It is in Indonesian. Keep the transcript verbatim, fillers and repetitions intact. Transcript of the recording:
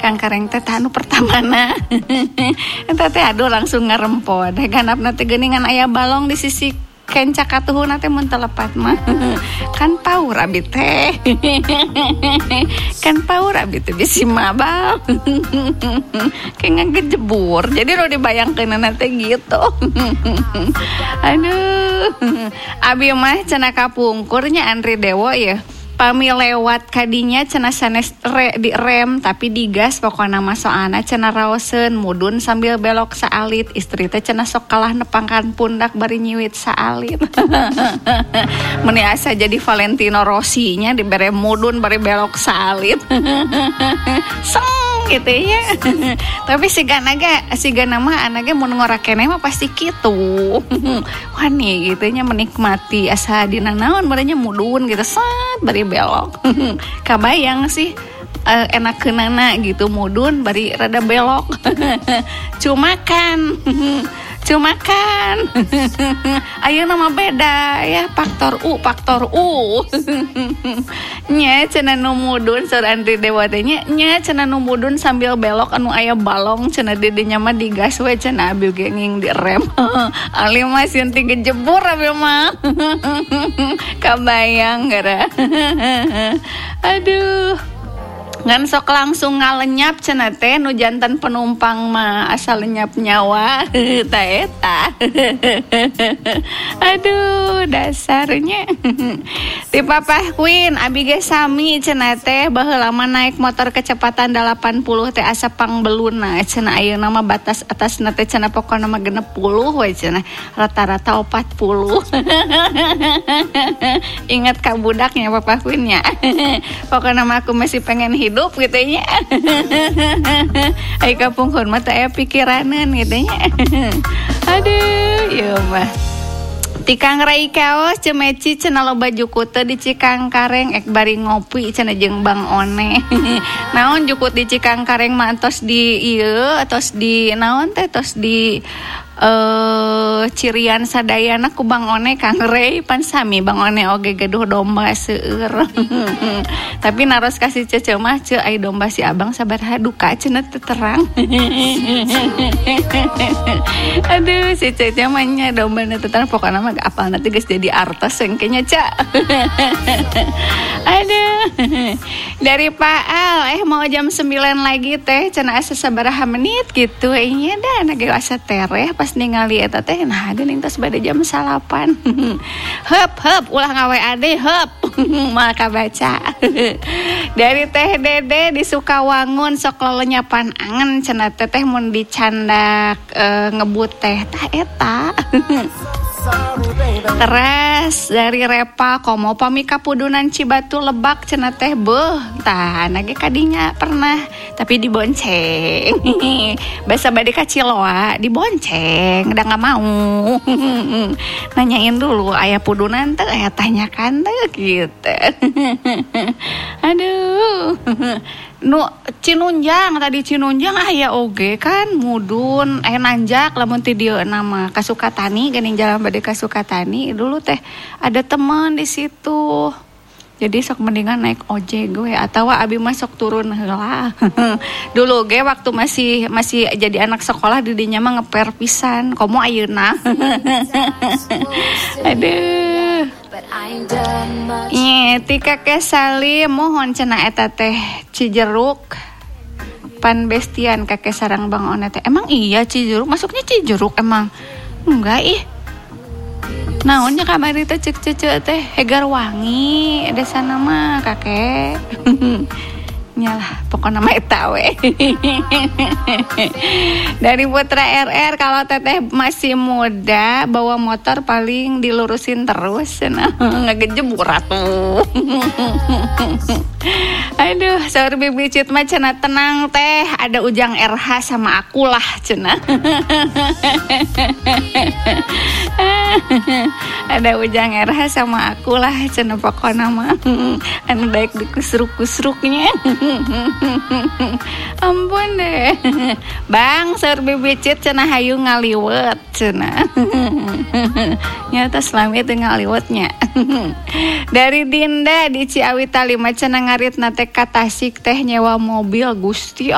Kang Kareng teh anu pertamana. Eta teh aduh langsung ngarempod. Ganapna teh geuningan aya balong di sisi kencak katuhuna teh mun telepat mah. Kan paur abi teh. Kan paur abi teh bisi mabal. Kayak ngejebur. Jadi lo dibayangkeunna teh gitu. Aduh. Abi mah cenah kapungkurnya Andri Dewo ya. Pami lewat kadinya cenah sanes re, di rem tapi digas pokona mah soalna cenah raoseun mudun sambil belok saalit istri teh cenah sok kalah nepangkan pundak bari nyiwit saalit. Meni asa jadi Valentino Rossi nya dibere mudun bari belok saalit. Seng gitu ya. Tapi siga naga siga nama anaknya mun ngorakene mah pasti kitu. Wani gitu nya menikmati asa dina naon barenya mudun gitu sat bari belok. Kabayang sih uh, enakeunana gitu mudun bari rada belok. Cuma kan cuma kan ayeuna mah beda ya faktor U faktor U. Nya cenah nu mudun saur Andri Dewa teh nya nya cenah nu mudun sambil belok anu aya balong cenah di dinya mah digas we cenah abi ge nging di rem. Ali mah sieun teh gejebur abi mah. Kabayang gara. Aduh. Ngan sok langsung ngalenyap cenah teh nu jantan penumpang mah asal lenyap nyawa ta eta. Aduh dasarnya. Ti Papa Queen abi ge sami cenah teh baheula mah naik motor kecepatan delapan puluh teh asa pangbeluna cenah ayeuna mah batas atasna teh cenah pokona mah genep puluh we cenah rata-rata empat puluh. Ingat ka budaknya Papa Queen nya. Pokona mah aku masih pengen hidup hidup gitu nya. Ai kapungkur mah teh aya pikiranan gitu nya. Aduh, ya mah. Ti Kang Rai kaos cemeci cenah loba jukut teh di Cikangkareng ek bari ngopi cenah jeung Bang One. Naon jukut di Cikangkareng mah tos di ieu tos di naon teh tos di Uh, cirian sadayana ku Bang One Kang Rey pan sami Bang One oge gaduh domba seueur. Tapi naros kasih cece mah ce ai domba si abang sabaraha duka cenah teu terang. Aduh si cece mah nya domba na teu terang pokona mah apalna teh geus jadi artos engkenya ca. Aduh. Dari Pak Al eh mau jam sembilan lagi teh cenah asa sabaraha menit gitu nya da na ge asa tereh pas ningali eta teh nah geuning tos bade jam salapan. Heup heup ulah ngawe ade heup. Mal kabaca. Dari Teh Dede di Sukawangun sok lelenyapan angen cenah teh mun dicandak e, ngebut teh tah eta. Teras dari Repa komo pami kapudunan Cibatu Lebak cenah teh beuh tah nage kadinya pernah tapi dibonceng. Basa bade ka Ciloa dibonceng da enggak mau. Nanyain dulu aya pudunan teh aya tanyakan teh gitu. Aduh. Nu Cinunjang tadi Cinunjang aya oge kan mudun eh nanjak lamun ti dieu nama ka Sukatani geuning jalan bade ka Sukatani dulu teh ada teman di situ. Jadi sok mendingan naik ojek gue atau abi mah sok turun heula. Dulu ge waktu masih masih jadi anak sekolah di dinya mah ngeper pisan komo ayeuna. Aduh. Iya, ti Kakek Salim mohon cenah eta teh Cijeruk pan bestian Kakek sareng Bang One teh. Emang iya Cijeruk masuknya Cijeruk emang? Enggak ih. Naonnya kamari teh cek cece teh Hegar Wangi desa nama Kakek. Nyalah pokoknya mah eta we. Dari Putra R R kalau teteh masih muda bawa motor paling dilurusin terus cenah ngegejebur atuh. Aduh saur Bibi Cit mah cenah tenang teh ada Ujang R H sama aku lah cenah. Ada Ujang R H sama aku lah cenah pokoknya mah anu daek dikusruk-kusruknya. Ampun deh. Bang saur Bibi Cit cenah hayu ngaliwet cenah. Nyata selama itu ngaliwetnya. Dari Dinda di Ciawi Talima cenah ngarit nate ka Tasik teh nyewa mobil Gusti